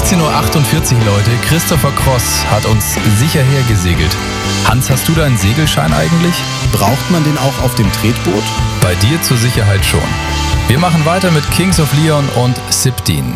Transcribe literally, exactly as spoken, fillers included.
achtzehn Uhr achtundvierzig, Leute. Christopher Cross hat uns sicher hergesegelt. Hans, hast du deinen Segelschein eigentlich? Braucht man den auch auf dem Tretboot? Bei dir zur Sicherheit schon. Wir machen weiter mit Kings of Leon und Sipdin.